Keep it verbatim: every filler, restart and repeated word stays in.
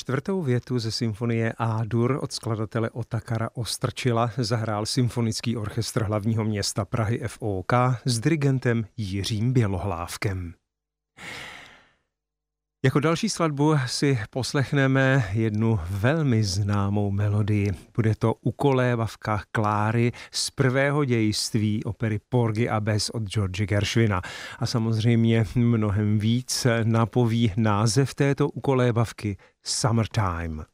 Čtvrtou větu ze symfonie A-dur od skladatele Otakara Ostrčila zahrál Symfonický orchestr hlavního města Prahy F O K s dirigentem Jiřím Bělohlávkem. Jako další skladbu si poslechneme jednu velmi známou melodii. Bude to ukolévavka Kláry z prvého dějství opery Porgy a Bess od George Gershwina. A samozřejmě mnohem víc napoví název této ukolévavky Summertime.